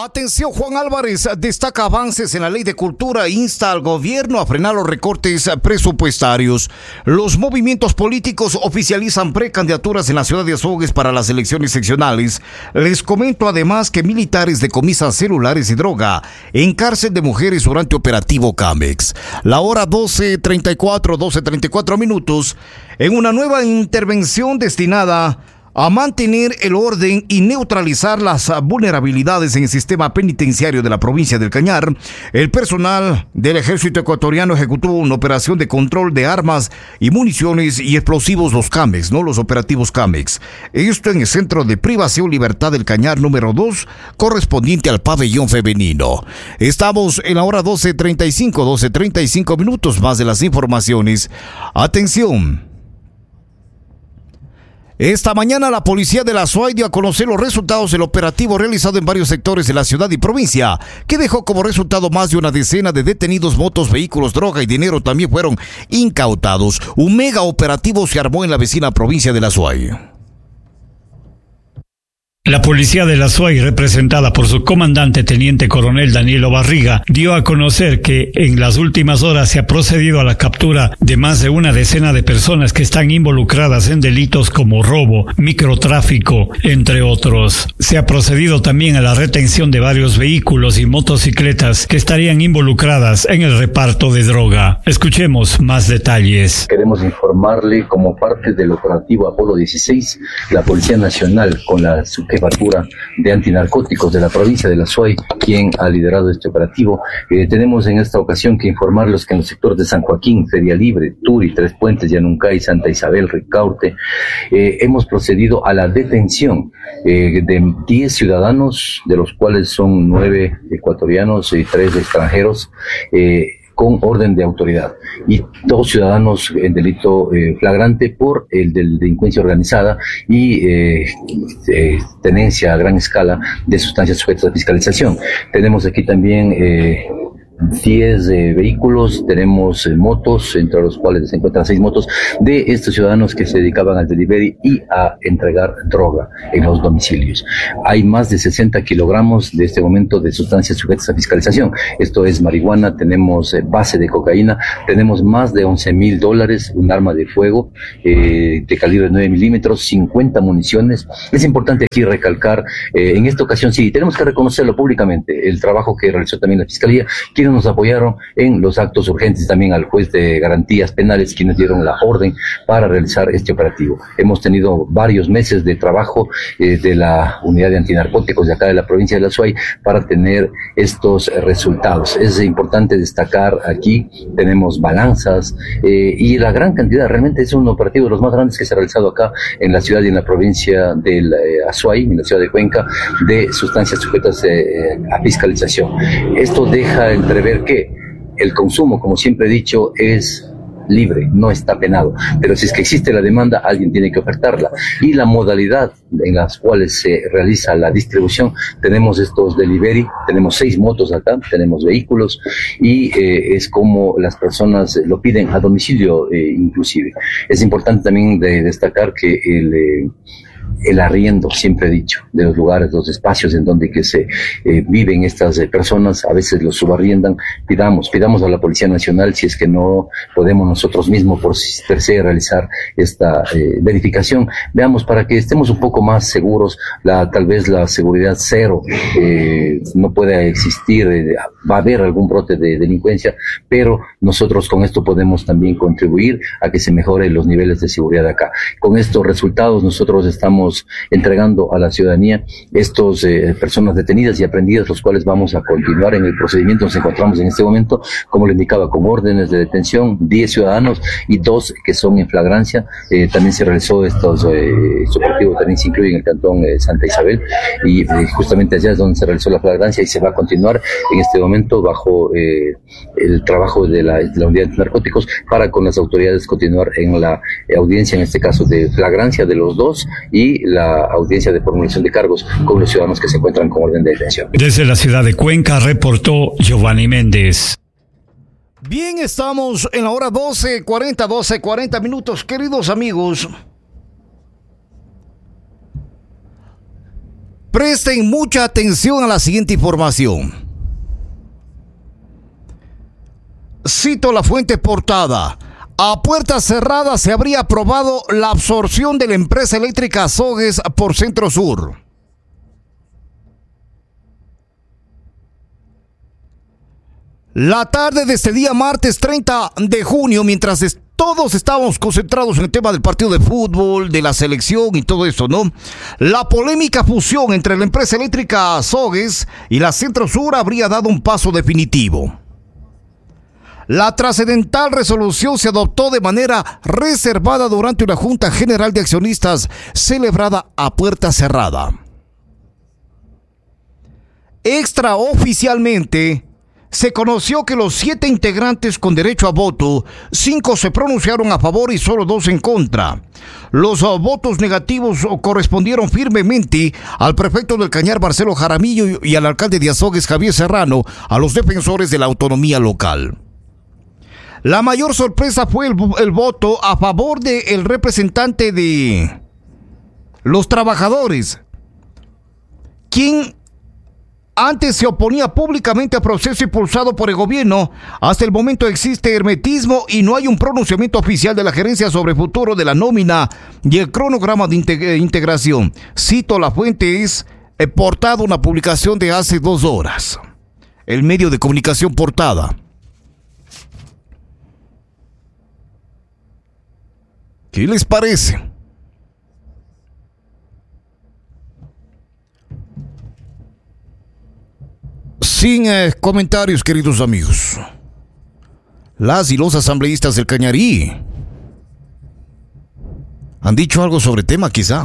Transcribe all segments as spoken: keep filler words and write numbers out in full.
Atención, Juan Álvarez destaca avances en la ley de cultura e insta al gobierno a frenar los recortes presupuestarios. Los movimientos políticos oficializan precandidaturas en la ciudad de Azogues para las elecciones seccionales. Les comento además que militares decomisan celulares y droga en cárcel de mujeres durante operativo Camex. La hora doce treinta y cuatro, doce treinta y cuatro minutos, en una nueva intervención destinada a mantener el orden y neutralizar las vulnerabilidades en el sistema penitenciario de la provincia del Cañar, el personal del Ejército Ecuatoriano ejecutó una operación de control de armas y municiones y explosivos, los CAMEX, ¿no? Los operativos CAMEX. Esto en el Centro de Privación Libertad del Cañar número dos, correspondiente al pabellón femenino. Estamos en la hora doce treinta y cinco, doce treinta y cinco minutos más de las informaciones. Atención. Esta mañana la policía de la Azuay dio a conocer los resultados del operativo realizado en varios sectores de la ciudad y provincia, que dejó como resultado más de una decena de detenidos, motos, vehículos, droga y dinero también fueron incautados. Un mega operativo se armó en la vecina provincia de la Azuay. La policía de la Azuay, representada por su comandante teniente coronel Danielo Barriga, dio a conocer que en las últimas horas se ha procedido a la captura de más de una decena de personas que están involucradas en delitos como robo, microtráfico, entre otros. Se ha procedido también a la retención de varios vehículos y motocicletas que estarían involucradas en el reparto de droga. Escuchemos más detalles. Queremos informarle, como parte del operativo Apolo dieciséis, la Policía Nacional con la subjefatura de antinarcóticos de la provincia de la Azuay, quien ha liderado este operativo. Eh, tenemos en esta ocasión que informarles que en los sectores de San Joaquín, Feria Libre, Turi, Tres Puentes, Yanuncay, Santa Isabel, Ricaurte, eh, hemos procedido a la detención eh, de diez ciudadanos, de los cuales son nueve ecuatorianos y tres extranjeros, eh, con orden de autoridad, y dos ciudadanos en delito eh, flagrante por el de delincuencia organizada y eh, eh, tenencia a gran escala de sustancias sujetas a fiscalización. Tenemos aquí también eh, diez eh, vehículos, tenemos eh, motos, entre los cuales se encuentran seis motos de estos ciudadanos que se dedicaban al delivery y a entregar droga en los domicilios. Hay más de sesenta kilogramos de este momento de sustancias sujetas a fiscalización. Esto es marihuana, tenemos eh, base de cocaína, tenemos más de once mil dólares, un arma de fuego eh, de calibre nueve milímetros, cincuenta municiones. Es importante aquí recalcar, eh, en esta ocasión sí, tenemos que reconocerlo públicamente, el trabajo que realizó también la Fiscalía, quienes nos apoyaron en los actos urgentes, también al juez de garantías penales, quienes dieron la orden para realizar este operativo. Hemos tenido varios meses de trabajo eh, de la unidad de antinarcóticos de acá de la provincia de la Azuay para tener estos eh, resultados. Es importante destacar aquí, tenemos balanzas eh, y la gran cantidad, realmente es un operativo de los más grandes que se ha realizado acá en la ciudad y en la provincia del eh, Azuay, en la ciudad de Cuenca, de sustancias sujetas eh, a fiscalización. Esto deja entre ver que el consumo, como siempre he dicho, es libre, no está penado, pero si es que existe la demanda, alguien tiene que ofertarla, y la modalidad en las cuales se realiza la distribución, tenemos estos delivery, tenemos seis motos acá, tenemos vehículos, y eh, es como las personas lo piden a domicilio eh, inclusive. Es importante también de destacar que el eh, el arriendo, siempre he dicho, de los lugares, los espacios en donde que se eh, viven estas eh, personas, a veces los subarriendan. Pidamos, pidamos a la Policía Nacional, si es que no podemos nosotros mismos por per se realizar esta eh, verificación, veamos para que estemos un poco más seguros. La, tal vez la seguridad cero eh, no pueda existir, eh, va a haber algún brote de delincuencia, pero nosotros con esto podemos también contribuir a que se mejoren los niveles de seguridad acá. Con estos resultados nosotros estamos entregando a la ciudadanía estos eh, personas detenidas y aprendidas, los cuales vamos a continuar en el procedimiento. Nos encontramos en este momento, como le indicaba, con órdenes de detención, diez ciudadanos y dos que son en flagrancia. Eh, también se realizó estos, eh, este operativo también se incluye en el cantón eh, Santa Isabel, y eh, justamente allá es donde se realizó la flagrancia, y se va a continuar en este momento bajo eh, el trabajo de la, de la unidad de narcóticos para con las autoridades continuar en la eh, audiencia, en este caso de flagrancia de los dos, y la audiencia de formulación de cargos con los ciudadanos que se encuentran con orden de detención. Desde la ciudad de Cuenca reportó Giovanni Méndez. Bien, estamos en la hora doce cuarenta, doce cuarenta minutos, queridos amigos. Presten mucha atención a la siguiente información. Cito la fuente portada. A puertas cerradas se habría aprobado la absorción de la empresa eléctrica Azogues por Centro Sur. La tarde de este día martes treinta de junio, mientras todos estábamos concentrados en el tema del partido de fútbol, de la selección y todo eso, ¿no? La polémica fusión entre la empresa eléctrica Azogues y la Centro Sur habría dado un paso definitivo. La trascendental resolución se adoptó de manera reservada durante una Junta General de Accionistas celebrada a puerta cerrada. Extraoficialmente, se conoció que los siete integrantes con derecho a voto, cinco se pronunciaron a favor y solo dos en contra. Los uh, votos negativos uh, correspondieron firmemente al prefecto del Cañar, Marcelo Jaramillo, y, y al alcalde de Azogues, Javier Serrano, a los defensores de la autonomía local. La mayor sorpresa fue el, el voto a favor del representante de los trabajadores, quien antes se oponía públicamente al proceso impulsado por el gobierno. Hasta el momento existe hermetismo y no hay un pronunciamiento oficial de la gerencia sobre el futuro de la nómina y el cronograma de integ- integración. Cito la fuente, es eh, portada, una publicación de hace dos horas. El medio de comunicación portada. ¿Qué les parece? Sin eh, comentarios, queridos amigos. Las y los asambleístas del Cañarí han dicho algo sobre el tema, quizá.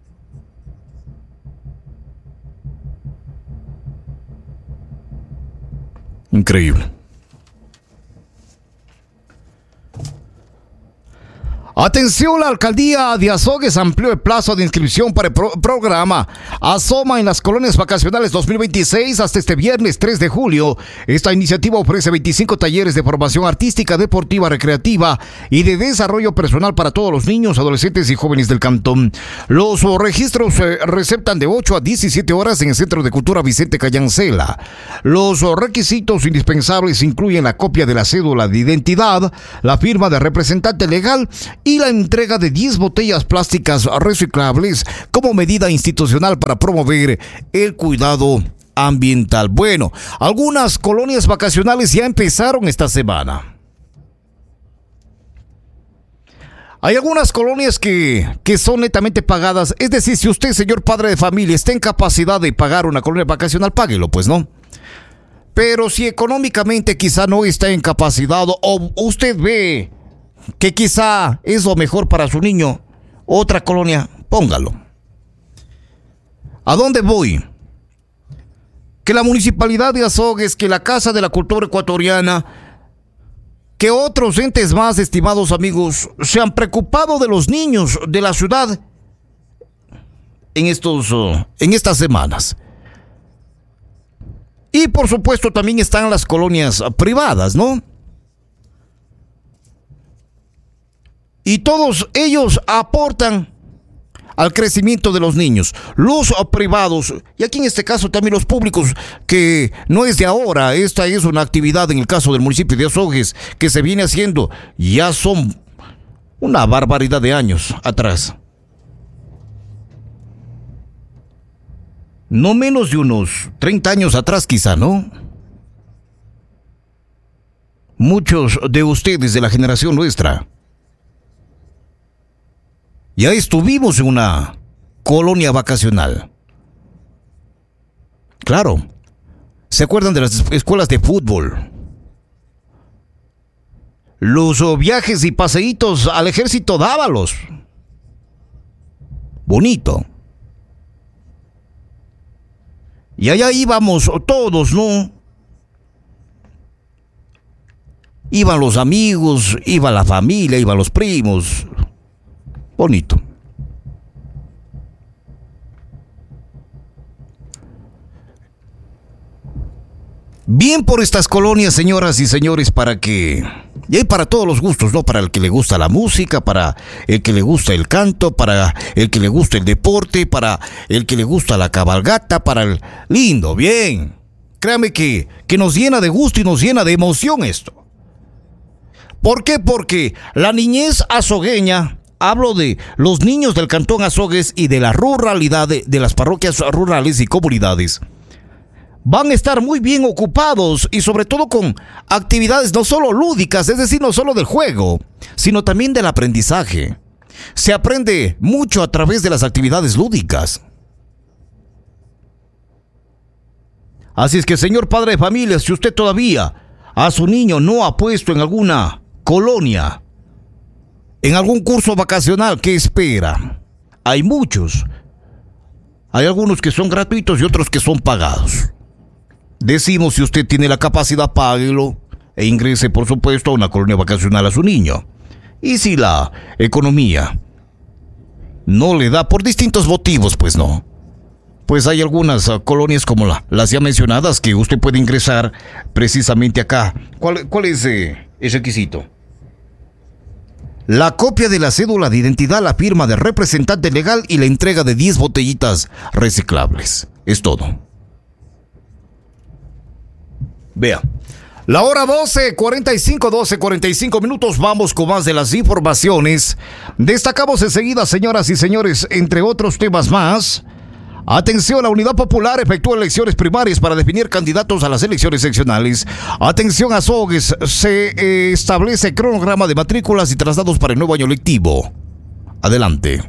Increíble. Atención, la alcaldía de Azogues amplió el plazo de inscripción para el pro- programa Asoma en las colonias vacacionales dos mil veintiséis hasta este viernes tres de julio. Esta iniciativa ofrece veinticinco talleres de formación artística, deportiva, recreativa y de desarrollo personal para todos los niños, adolescentes y jóvenes del cantón. Los registros se receptan de ocho a diecisiete horas en el Centro de Cultura Vicente Callancela. Los requisitos indispensables incluyen la copia de la cédula de identidad, la firma de representante legal y la entrega de diez botellas plásticas reciclables como medida institucional para promover el cuidado ambiental. Bueno, algunas colonias vacacionales ya empezaron esta semana. Hay algunas colonias que, que son netamente pagadas. Es decir, si usted, señor padre de familia, está en capacidad de pagar una colonia vacacional, páguelo, pues, ¿no? Pero si económicamente quizá no está en capacidad o usted ve que quizá es lo mejor para su niño, otra colonia, póngalo. ¿A dónde voy? Que la Municipalidad de Azogues, que la Casa de la Cultura Ecuatoriana, que otros entes más, estimados amigos, se han preocupado de los niños de la ciudad en, estos, uh, en estas semanas. Y por supuesto también están las colonias privadas, ¿no? Y todos ellos aportan al crecimiento de los niños, los privados, y aquí en este caso también los públicos, que no es de ahora. Esta es una actividad en el caso del municipio de Azogues que se viene haciendo, ya son una barbaridad de años atrás. No menos de unos treinta años atrás quizá, ¿no? Muchos de ustedes de la generación nuestra ya estuvimos en una colonia vacacional. Claro, ¿se acuerdan de las escuelas de fútbol? Los viajes y paseitos al ejército Dávalos. Bonito. Y allá íbamos todos, ¿no? Iban los amigos, iba la familia, iban los primos. Bonito. Bien por estas colonias, señoras y señores, para que Y hay para todos los gustos, ¿no? Para el que le gusta la música, para el que le gusta el canto, para el que le gusta el deporte, para el que le gusta la cabalgata, para el... Lindo, bien. Créame que, que nos llena de gusto y nos llena de emoción esto. ¿Por qué? Porque la niñez azogueña, hablo de los niños del Cantón Azogues y de la ruralidad, de, de las parroquias rurales y comunidades, van a estar muy bien ocupados y sobre todo con actividades no solo lúdicas, es decir, no solo del juego, sino también del aprendizaje. Se aprende mucho a través de las actividades lúdicas. Así es que, señor padre de familia, si usted todavía a su niño no ha puesto en alguna colonia, en algún curso vacacional, ¿qué espera? Hay muchos. Hay algunos que son gratuitos y otros que son pagados. Decimos, si usted tiene la capacidad, páguelo e ingrese, por supuesto, a una colonia vacacional a su niño. Y si la economía no le da por distintos motivos, pues no. Pues hay algunas uh, colonias como la, las ya mencionadas que usted puede ingresar precisamente acá. ¿Cuál, cuál es eh, el requisito? La copia de la cédula de identidad, la firma del representante legal y la entrega de diez botellitas reciclables. Es todo. Vea, la hora doce cuarenta y cinco, doce cuarenta y cinco minutos, vamos con más de las informaciones. Destacamos enseguida, señoras y señores, entre otros temas más. Atención, la Unidad Popular efectúa elecciones primarias para definir candidatos a las elecciones seccionales. Atención, Azogues, se eh, establece cronograma de matrículas y traslados para el nuevo año lectivo. Adelante.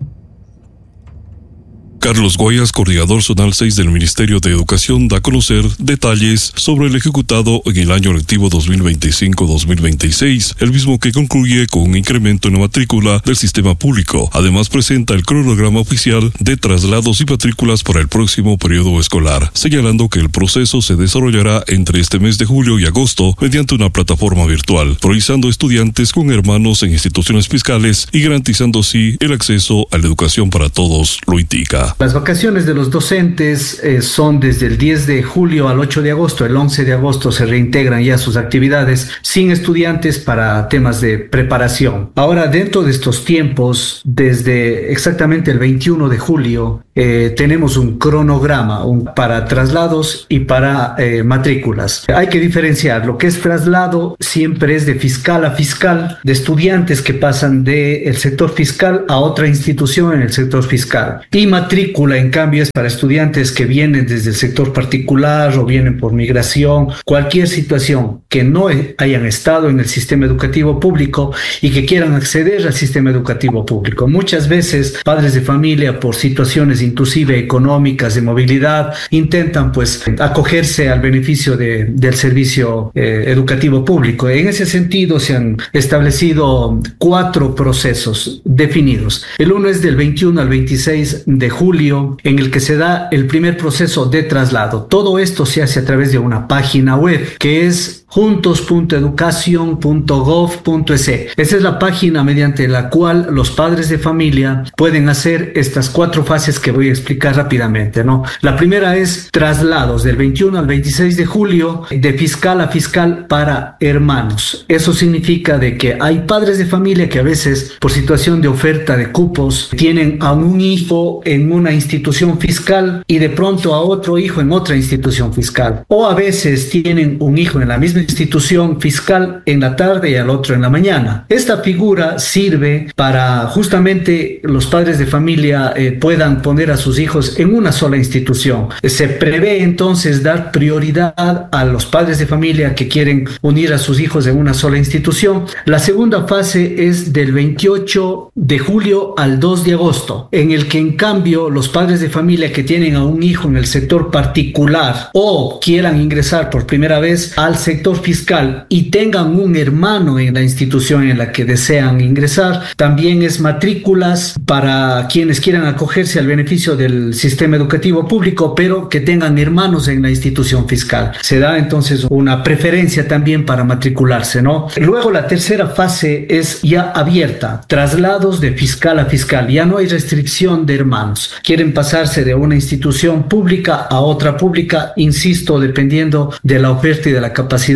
Carlos Guayas, coordinador zonal seis del Ministerio de Educación, da a conocer detalles sobre el ejecutado en el año lectivo dos mil veinticinco dos mil veintiséis, el mismo que concluye con un incremento en la matrícula del sistema público. Además, presenta el cronograma oficial de traslados y matrículas para el próximo periodo escolar, señalando que el proceso se desarrollará entre este mes de julio y agosto mediante una plataforma virtual, priorizando estudiantes con hermanos en instituciones fiscales y garantizando así el acceso a la educación para todos, lo indica. Las vacaciones de los docentes eh, son desde el diez de julio al ocho de agosto. El once de agosto se reintegran ya sus actividades sin estudiantes para temas de preparación. Ahora, dentro de estos tiempos, desde exactamente el veintiuno de julio, eh, tenemos un cronograma un, para traslados y para eh, matrículas. Hay que diferenciar. Lo que es traslado siempre es de fiscal a fiscal, de estudiantes que pasan del sector fiscal a otra institución en el sector fiscal. Y matrículas Matrícula, en cambio, es para estudiantes que vienen desde el sector particular o vienen por migración, cualquier situación que no hayan estado en el sistema educativo público y que quieran acceder al sistema educativo público. Muchas veces padres de familia, por situaciones inclusive económicas de movilidad, intentan pues acogerse al beneficio de, del servicio eh, educativo público. En ese sentido se han establecido cuatro procesos definidos. El uno es del veintiuno al veintiséis de julio, en el que se da el primer proceso de traslado. Todo esto se hace a través de una página web que es juntos punto educación punto gov punto es. Esa es la página mediante la cual los padres de familia pueden hacer estas cuatro fases que voy a explicar rápidamente, ¿no? La primera es traslados del veintiuno al veintiséis de julio de fiscal a fiscal para hermanos. Eso significa de que hay padres de familia que a veces, por situación de oferta de cupos, tienen a un hijo en una institución fiscal y de pronto a otro hijo en otra institución fiscal. O a veces tienen un hijo en la misma institución fiscal en la tarde y al otro en la mañana. Esta figura sirve para justamente los padres de familia eh, puedan poner a sus hijos en una sola institución. Se prevé entonces dar prioridad a los padres de familia que quieren unir a sus hijos en una sola institución. La segunda fase es del veintiocho de julio al dos de agosto, en el que en cambio los padres de familia que tienen a un hijo en el sector particular o quieran ingresar por primera vez al sector fiscal y tengan un hermano en la institución en la que desean ingresar, también es matrículas para quienes quieran acogerse al beneficio del sistema educativo público, pero que tengan hermanos en la institución fiscal. Se da entonces una preferencia también para matricularse, ¿no? Luego la tercera fase es ya abierta, traslados de fiscal a fiscal, ya no hay restricción de hermanos. Quieren pasarse de una institución pública a otra pública, insisto, dependiendo de la oferta y de la capacidad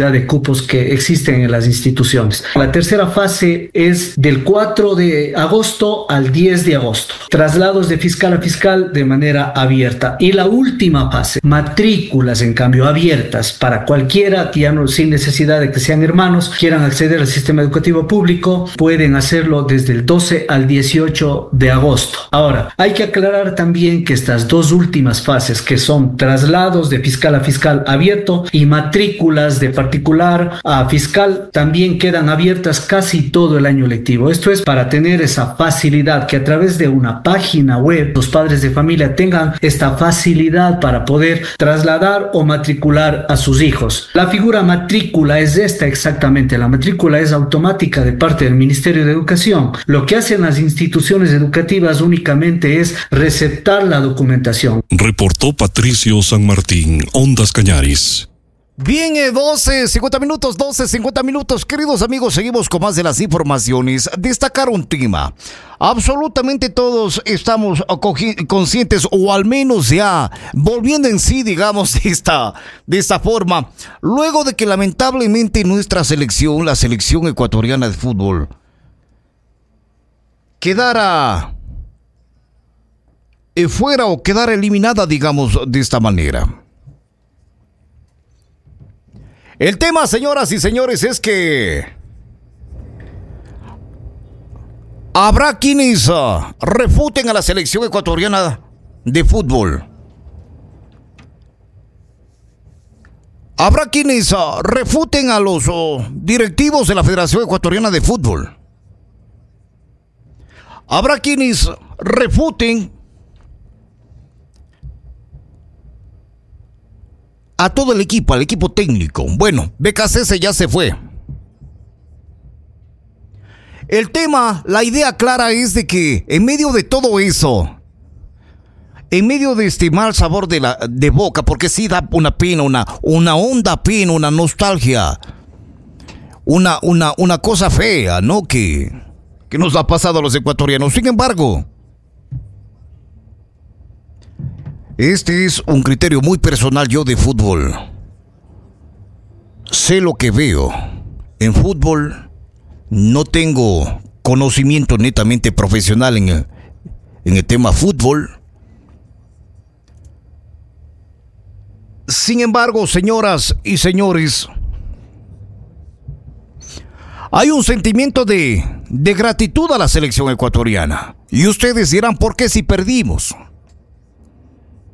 cantidad de cupos que existen en las instituciones. La tercera fase es del cuatro de agosto al diez de agosto. Traslados de fiscal a fiscal de manera abierta. Y la última fase, matrículas en cambio abiertas para cualquiera, ya no, sin necesidad de que sean hermanos, quieran acceder al sistema educativo público, pueden hacerlo desde el doce al dieciocho de agosto. Ahora, hay que aclarar también que estas dos últimas fases, que son traslados de fiscal a fiscal abierto y matrículas de particular a fiscal, también quedan abiertas casi todo el año lectivo. Esto es para tener esa facilidad, que a través de una página web los padres de familia tengan esta facilidad para poder trasladar o matricular a sus hijos. La figura matrícula es esta exactamente. La matrícula es automática de parte del Ministerio de Educación. Lo que hacen las instituciones educativas únicamente es receptar la documentación. Reportó Patricio San Martín, Ondas Cañaris. Bien, eh, doce, cincuenta minutos, doce, cincuenta minutos. Queridos amigos, seguimos con más de las informaciones. Destacar un tema. Absolutamente todos estamos conscientes, o al menos ya volviendo en sí, digamos, de esta, de esta forma. Luego de que lamentablemente nuestra selección, la selección ecuatoriana de fútbol, quedara eh, fuera o quedara eliminada, digamos, de esta manera. El tema, señoras y señores, es que habrá quienes uh, refuten a la selección ecuatoriana de fútbol. Habrá quienes uh, refuten a los uh, directivos de la Federación Ecuatoriana de Fútbol. Habrá quienes refuten a todo el equipo, al equipo técnico. Bueno, B K C S ya se fue. El tema, la idea clara es de que en medio de todo eso, en medio de este mal sabor de, la, de boca, porque sí da una pena, una, una honda pena, una nostalgia, una, una, una cosa fea, ¿no? Que, que nos ha pasado a los ecuatorianos. Sin embargo, este es un criterio muy personal yo de fútbol. Sé lo que veo. En fútbol no tengo conocimiento netamente profesional en el, en el tema fútbol. Sin embargo, señoras y señores, hay un sentimiento de, de gratitud a la selección ecuatoriana. Y ustedes dirán, ¿por qué si perdimos?